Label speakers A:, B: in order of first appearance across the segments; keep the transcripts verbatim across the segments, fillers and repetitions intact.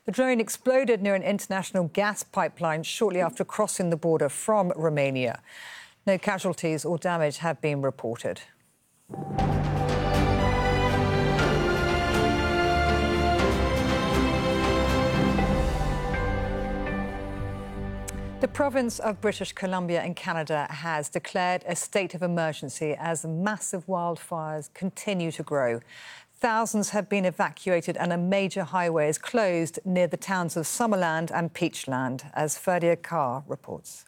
A: The drone exploded near an international gas pipeline shortly after crossing the border from Romania. No casualties or damage have been reported. The province of British Columbia in Canada has declared a state of emergency as massive wildfires continue to grow. Thousands have been evacuated and a major highway is closed near the towns of Summerland and Peachland, as Ferdia Carr reports.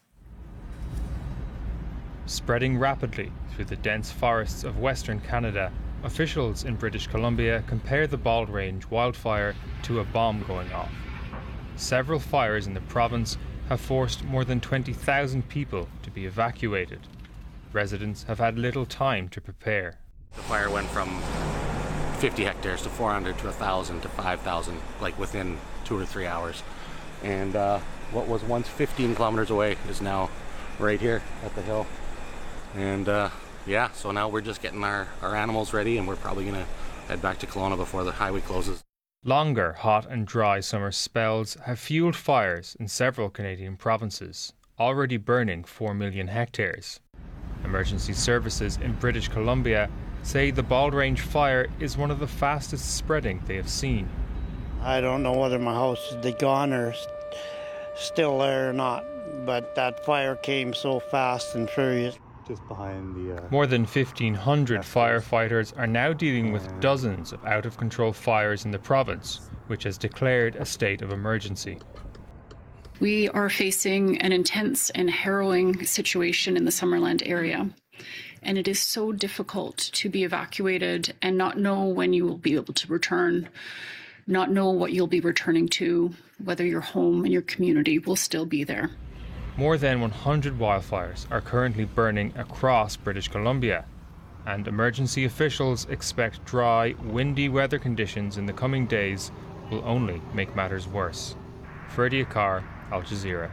B: Spreading rapidly through the dense forests of Western Canada, officials in British Columbia compare the Bald Range wildfire to a bomb going off. Several fires in the province have forced more than twenty thousand people to be evacuated. Residents have had little time to prepare.
C: The fire went from fifty hectares to four hundred to one thousand to five thousand, like within two or three hours. And uh, what was once fifteen kilometers away is now right here at the hill. And uh, yeah, so now we're just getting our, our animals ready, and we're probably gonna head back to Kelowna before the highway closes.
B: Longer hot and dry summer spells have fueled fires in several Canadian provinces, already burning four million hectares. Emergency services in British Columbia say the Bald Range fire is one of the fastest spreading they have seen.
D: I don't know whether my house is gone or still there or not, but that fire came so fast and furious.
E: Just behind the... Uh,
B: More than fifteen hundred firefighters are now dealing with dozens of out-of-control fires in the province, which has declared a state of emergency.
F: We are facing an intense and harrowing situation in the Summerland area, and it is so difficult to be evacuated and not know when you will be able to return, not know what you'll be returning to, whether your home and your community will still be there.
B: More than one hundred wildfires are currently burning across British Columbia, and emergency officials expect dry, windy weather conditions in the coming days will only make matters worse. Ferdia Carr, Al Jazeera.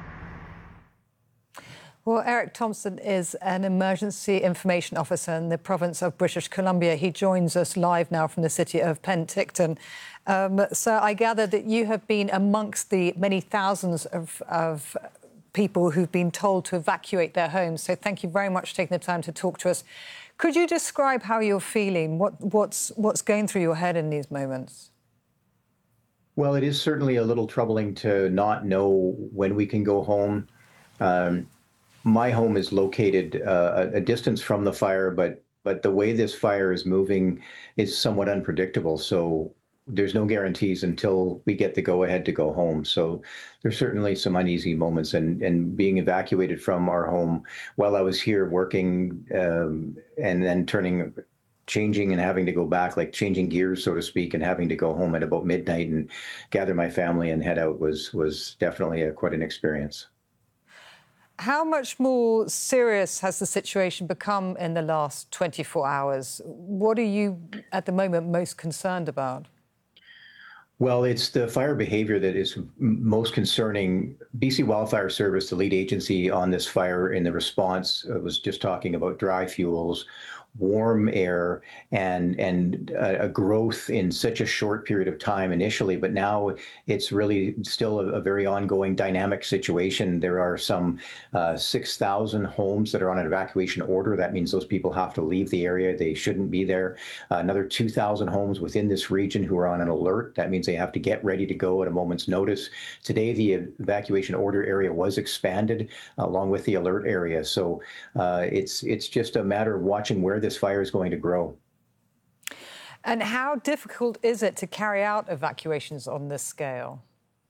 A: Well, Eric Thompson is an emergency information officer in the province of British Columbia. He joins us live now from the city of Penticton. Um, so I gather that you have been amongst the many thousands of, of people who've been told to evacuate their homes. So thank you very much for taking the time to talk to us. Could you describe how you're feeling? What, what's, what's going through your head in these moments?
G: Well, it is certainly a little troubling to not know when we can go home. Um, my home is located uh, a distance from the fire, but but the way this fire is moving is somewhat unpredictable. So there's no guarantees until we get the go-ahead to go home. So there's certainly some uneasy moments, and, and being evacuated from our home while I was here working um, and then turning, changing and having to go back, like changing gears, so to speak, and having to go home at about midnight and gather my family and head out was, was definitely a, quite an experience.
A: How much more serious has the situation become in the last twenty-four hours? What are you, at the moment, most concerned about?
G: Well, it's the fire behavior that is most concerning. B C Wildfire Service, the lead agency on this fire in the response, uh, was just talking about dry fuels, warm air, and and uh, a growth in such a short period of time initially, but now it's really still a, a very ongoing dynamic situation. There are some uh, six thousand homes that are on an evacuation order. That means those people have to leave the area. They shouldn't be there. Uh, another two thousand homes within this region who are on an alert. That means they have to get ready to go at a moment's notice. Today, the evacuation order area was expanded uh, along with the alert area. So uh, it's it's just a matter of watching where this fire is going to grow.
A: And how difficult is it to carry out evacuations on this scale?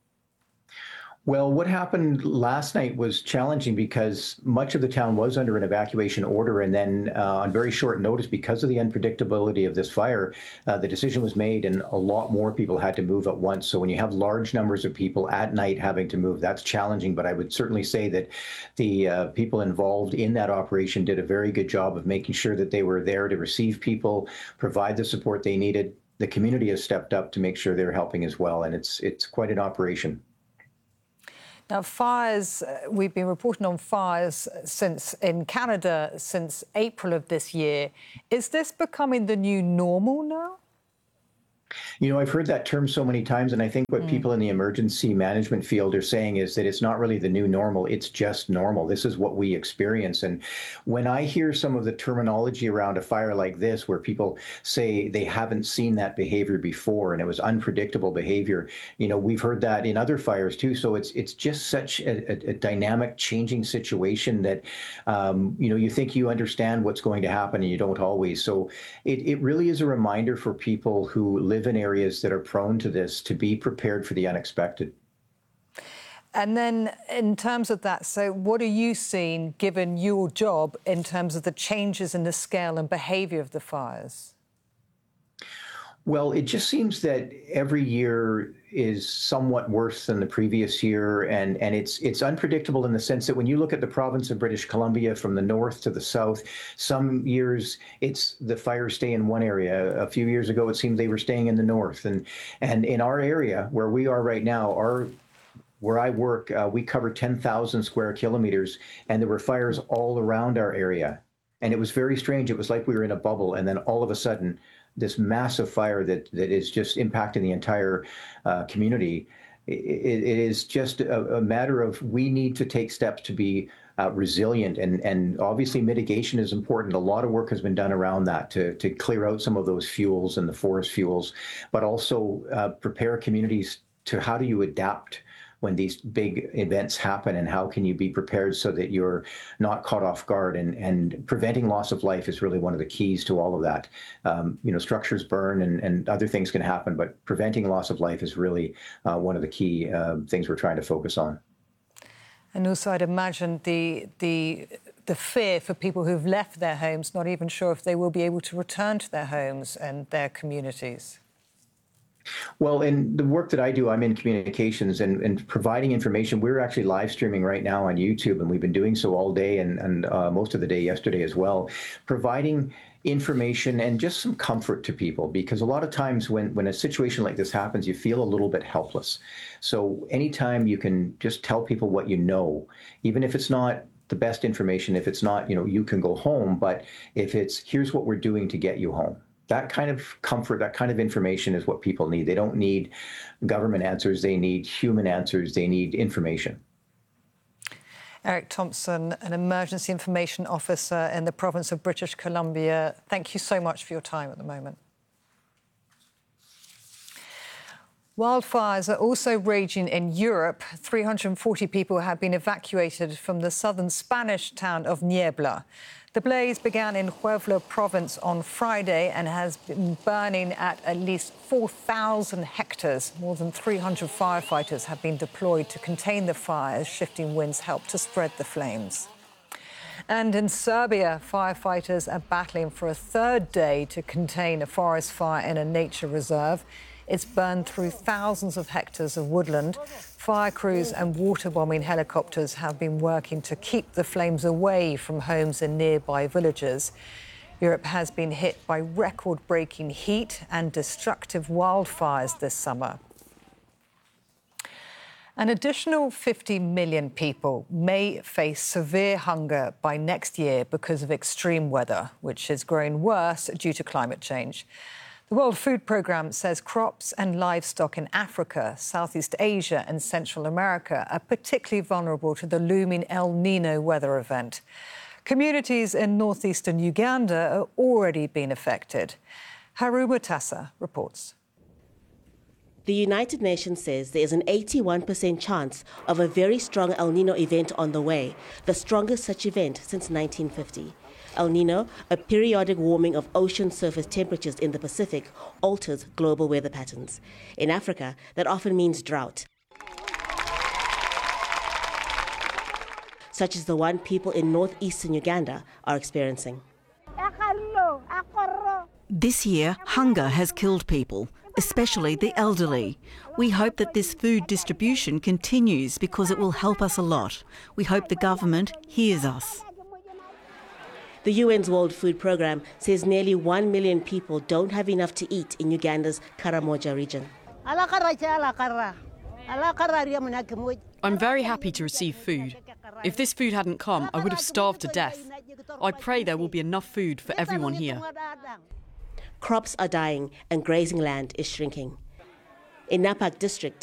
G: Well, what happened last night was challenging because much of the town was under an evacuation order, and then uh, on very short notice, because of the unpredictability of this fire, uh, the decision was made and a lot more people had to move at once. So when you have large numbers of people at night having to move, that's challenging. But I would certainly say that the uh, people involved in that operation did a very good job of making sure that they were there to receive people, provide the support they needed. The community has stepped up to make sure they're helping as well, and it's it's quite an operation.
A: Now, fires, uh, we've been reporting on fires since in Canada since April of this year. Is this becoming the new normal now?
G: You know, I've heard that term so many times, and I think what mm. people in the emergency management field are saying is that it's not really the new normal, it's just normal. This is what we experience. And when I hear some of the terminology around a fire like this, where people say they haven't seen that behavior before and it was unpredictable behavior, you know, we've heard that in other fires too. So it's it's just such a, a, a dynamic, changing situation that, um, you know, you think you understand what's going to happen and you don't always. So it, it really is a reminder for people who live in areas that are prone to this to be prepared for the unexpected.
A: And then in terms of that, so what are you seeing, given your job, in terms of the changes in the scale and behaviour of the fires?
G: Well, it just seems that every year is somewhat worse than the previous year, and, and it's it's unpredictable in the sense that when you look at the province of British Columbia from the north to the south, some years it's the fires stay in one area. A few years ago, it seemed they were staying in the north, and and in our area where we are right now, our where I work, uh, we cover ten thousand square kilometers, and there were fires all around our area, and it was very strange. It was like we were in a bubble, and then all of a sudden, this massive fire that, that is just impacting the entire uh, community. It, it is just a, a matter of we need to take steps to be uh, resilient, and, and obviously mitigation is important. A lot of work has been done around that to, to clear out some of those fuels and the forest fuels, but also uh, prepare communities to how do you adapt when these big events happen, and how can you be prepared so that you're not caught off guard, and, and preventing loss of life is really one of the keys to all of that. Um, you know, structures burn and, and other things can happen, but preventing loss of life is really uh, one of the key uh, things we're trying to focus on.
A: And also I'd imagine the, the, the fear for people who've left their homes, not even sure if they will be able to return to their homes and their communities.
G: Well, in the work that I do, I'm in communications and, and providing information. We're actually live streaming right now on YouTube, and we've been doing so all day and, and uh, most of the day yesterday as well, providing information and just some comfort to people, because a lot of times when, when a situation like this happens, you feel a little bit helpless. So anytime you can just tell people what you know, even if it's not the best information, if it's not, you know, you can go home, but if it's, here's what we're doing to get you home. That kind of comfort, that kind of information is what people need. They don't need government answers. They need human answers. They need information.
A: Eric Thompson, an emergency information officer in the province of British Columbia. Thank you so much for your time at the moment. Wildfires are also raging in Europe. three hundred forty people have been evacuated from the southern Spanish town of Niebla. The blaze began in Huelva province on Friday and has been burning at at least four thousand hectares. More than three hundred firefighters have been deployed to contain the fire as shifting winds help to spread the flames. And in Serbia, firefighters are battling for a third day to contain a forest fire in a nature reserve. It's burned through thousands of hectares of woodland. Fire crews and water-bombing helicopters have been working to keep the flames away from homes in nearby villages. Europe has been hit by record-breaking heat and destructive wildfires this summer. An additional fifty million people may face severe hunger by next year because of extreme weather, which is growing worse due to climate change. The World Food Programme says crops and livestock in Africa, Southeast Asia and Central America are particularly vulnerable to the looming El Nino weather event. Communities in northeastern Uganda are already being affected. Haru Mutasa reports.
E: The United Nations says there is an eighty-one percent chance of a very strong El Nino event on the way, the strongest such event since nineteen fifty. El Nino, a periodic warming of ocean surface temperatures in the Pacific, alters global weather patterns. In Africa, that often means drought, such as the one people in northeastern Uganda are experiencing.
H: This year, hunger has killed people, especially the elderly. We hope that this food distribution continues because it will help us a lot. We hope the government hears us.
E: The U N's World Food Programme says nearly one million people don't have enough to eat in Uganda's Karamoja region.
I: I'm very happy to receive food. If this food hadn't come, I would have starved to death. I pray there will be enough food for everyone here.
E: crops are dying and grazing land is shrinking. In Napak District,